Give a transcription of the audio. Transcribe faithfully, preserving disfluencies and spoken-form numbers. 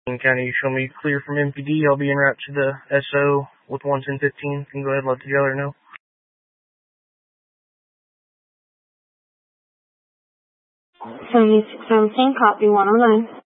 King County, you show me clear from M P D. I'll be en route to the S O with one ten fifteen. Can go ahead and let the jailer know. seventy-six seventeen, copy one oh nine.